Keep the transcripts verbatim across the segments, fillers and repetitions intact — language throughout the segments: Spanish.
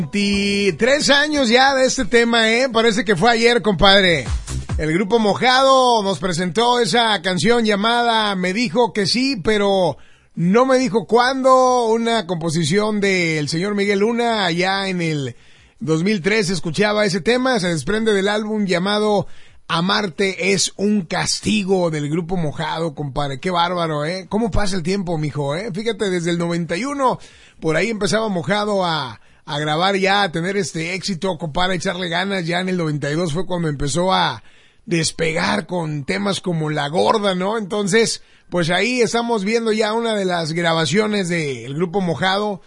veintitrés años ya de este tema, ¿eh? Parece que fue ayer, compadre. El grupo Mojado nos presentó esa canción llamada Me dijo que sí, pero no me dijo cuándo. Una composición del señor Miguel Luna. Allá en el dos mil tres escuchaba ese tema. Se desprende del álbum llamado Amarte es un castigo, del grupo Mojado, compadre. Qué bárbaro, ¿eh? ¿Cómo pasa el tiempo, mijo, eh? Fíjate, desde el noventa y uno, por ahí empezaba Mojado a, a grabar ya, a tener este éxito, compadre, a echarle ganas. Ya en el noventa y dos fue cuando empezó a despegar con temas como La Gorda, ¿no? Entonces, pues ahí estamos viendo ya una de las grabaciones del grupo Mojado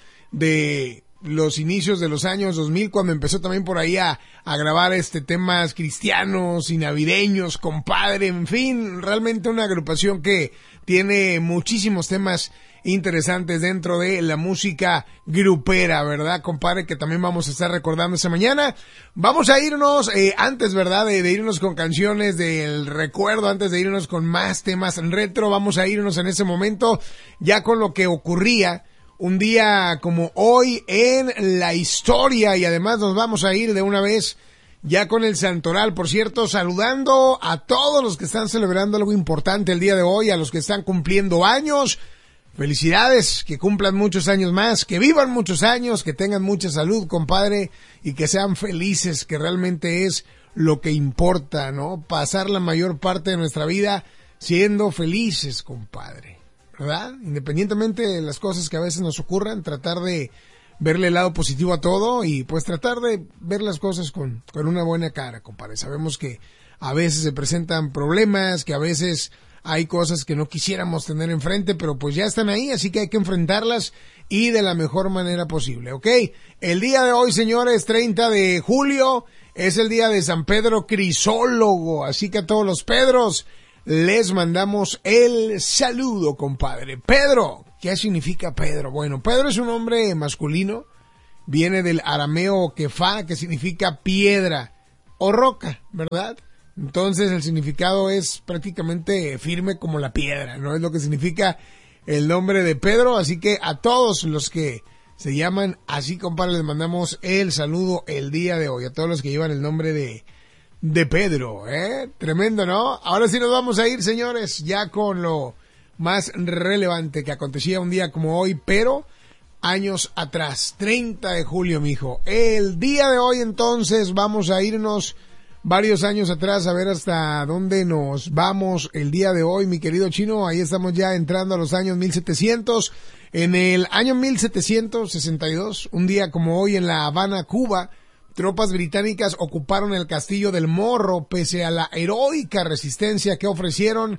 de los inicios de los años dos mil, cuando empezó también por ahí a, a grabar este temas cristianos y navideños, compadre. En fin, realmente una agrupación que tiene muchísimos temas interesantes dentro de la música grupera, ¿verdad, compadre? Que también vamos a estar recordando esta mañana. Vamos a irnos, eh, antes, ¿verdad? De, de irnos con canciones del recuerdo, antes de irnos con más temas retro, vamos a irnos en ese momento ya con lo que ocurría un día como hoy en la historia, y además nos vamos a ir de una vez ya con el santoral. Por cierto, saludando a todos los que están celebrando algo importante el día de hoy, a los que están cumpliendo años. Felicidades, que cumplan muchos años más, que vivan muchos años, que tengan mucha salud, compadre, y que sean felices, que realmente es lo que importa, ¿no? Pasar la mayor parte de nuestra vida siendo felices, compadre, ¿verdad? Independientemente de las cosas que a veces nos ocurran, tratar de verle el lado positivo a todo y pues tratar de ver las cosas con, con una buena cara, compadre. Sabemos que a veces se presentan problemas, que a veces hay cosas que no quisiéramos tener enfrente, pero pues ya están ahí, así que hay que enfrentarlas y de la mejor manera posible, ¿ok? El día de hoy, señores, treinta de julio, es el día de San Pedro Crisólogo, así que a todos los Pedros les mandamos el saludo, compadre. Pedro, ¿qué significa Pedro? Bueno, Pedro es un nombre masculino, viene del arameo kefá, que significa piedra o roca, ¿verdad? Entonces el significado es prácticamente firme como la piedra, ¿no? Es lo que significa el nombre de Pedro, así que a todos los que se llaman así, compadre, les mandamos el saludo el día de hoy, a todos los que llevan el nombre de de Pedro, ¿eh? Tremendo, ¿no? Ahora sí nos vamos a ir, señores, ya con lo más relevante que acontecía un día como hoy, pero años atrás, treinta de julio, mijo. El día de hoy, entonces, vamos a irnos varios años atrás a ver hasta dónde nos vamos el día de hoy, mi querido Chino. Ahí estamos ya entrando a los años mil setecientos. En el año mil setecientos sesenta y dos, un día como hoy en La Habana, Cuba, tropas británicas ocuparon el castillo del Morro pese a la heroica resistencia que ofrecieron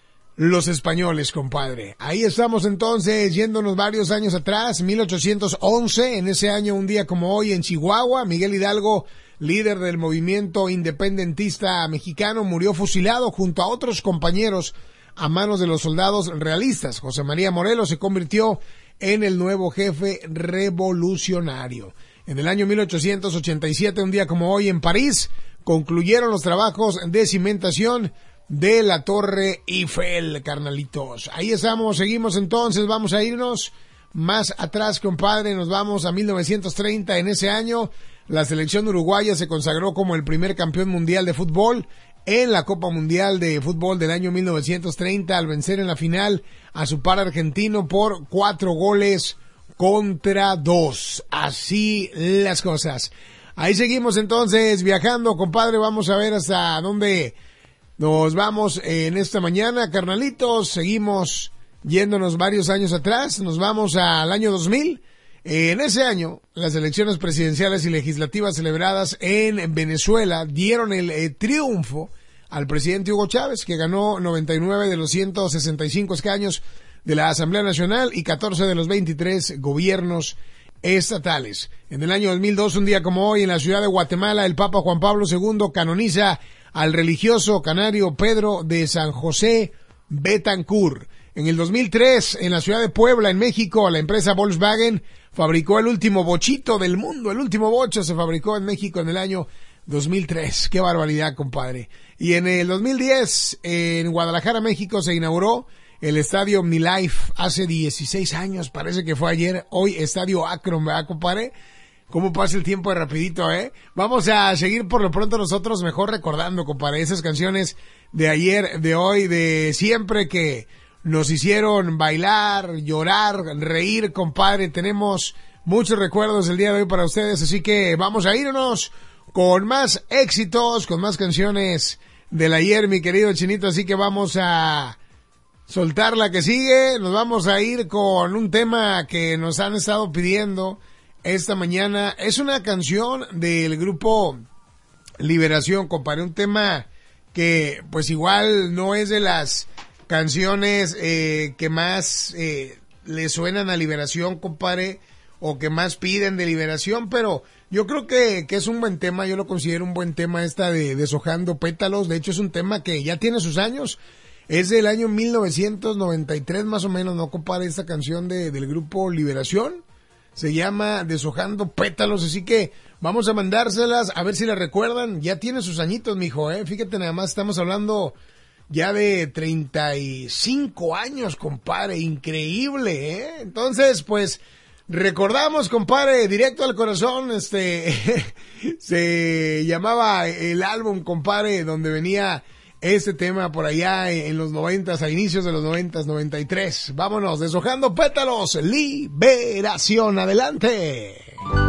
los españoles, compadre. Ahí estamos entonces yéndonos varios años atrás, mil ochocientos once, en ese año un día como hoy en Chihuahua, Miguel Hidalgo, líder del movimiento independentista mexicano, murió fusilado junto a otros compañeros a manos de los soldados realistas. José María Morelos se convirtió en el nuevo jefe revolucionario. En el año mil ochocientos ochenta y siete, un día como hoy en París, concluyeron los trabajos de cimentación de la Torre Eiffel, carnalitos. Ahí estamos, seguimos entonces, vamos a irnos más atrás, compadre, nos vamos a mil novecientos treinta. En ese año, la selección uruguaya se consagró como el primer campeón mundial de fútbol en la Copa Mundial de Fútbol del año mil novecientos treinta, al vencer en la final a su par argentino por cuatro goles contra dos. Así las cosas. Ahí seguimos entonces viajando, compadre. Vamos a ver hasta dónde nos vamos en esta mañana, carnalitos. Seguimos yéndonos varios años atrás. Nos vamos al año dos mil. En ese año, las elecciones presidenciales y legislativas celebradas en Venezuela dieron el eh, triunfo al presidente Hugo Chávez, que ganó noventa y nueve de los ciento sesenta y cinco escaños de la Asamblea Nacional y catorce de los veintitrés gobiernos estatales. En el año dos mil dos, un día como hoy, en la ciudad de Guatemala, el Papa Juan Pablo segundo canoniza al religioso canario Pedro de San José Betancourt. En el dos mil tres, en la ciudad de Puebla, en México, la empresa Volkswagen fabricó el último bochito del mundo. El último bocho se fabricó en México en el año dos mil tres. ¡Qué barbaridad, compadre! Y en el dos mil diez, en Guadalajara, México, se inauguró el estadio OmniLife. Hace dieciséis años, parece que fue ayer. Hoy, estadio Akron, ¿verdad, compadre? cómo pasa el tiempo de rapidito, ¿eh? Vamos a seguir por lo pronto nosotros mejor recordando, compadre, esas canciones de ayer, de hoy, de siempre que nos hicieron bailar, llorar, reír, compadre. Tenemos muchos recuerdos el día de hoy para ustedes, así que vamos a irnos con más éxitos, con más canciones del ayer, mi querido Chinito, así que vamos a soltar la que sigue. Nos vamos a ir con un tema que nos han estado pidiendo esta mañana. Es una canción del grupo Liberación, compadre, un tema que pues igual no es de las canciones eh, que más eh, le suenan a Liberación, compadre, o que más piden de Liberación, pero yo creo que, que es un buen tema. Yo lo considero un buen tema esta de Deshojando Pétalos. De hecho es un tema que ya tiene sus años, es del año mil novecientos noventa y tres más o menos, ¿no, compadre? Esta canción de, del grupo Liberación se llama Deshojando Pétalos, así que vamos a mandárselas a ver si la recuerdan. Ya tiene sus añitos, mijo, eh. Fíjate, nada más estamos hablando ya de treinta y cinco años, compadre. Increíble, eh. Entonces, pues, recordamos, compadre, directo al corazón, este, se llamaba el álbum, compadre, donde venía este tema por allá en los noventas, a inicios de los noventas, noventa y tres. Vámonos, Deshojando Pétalos, Liberación, adelante.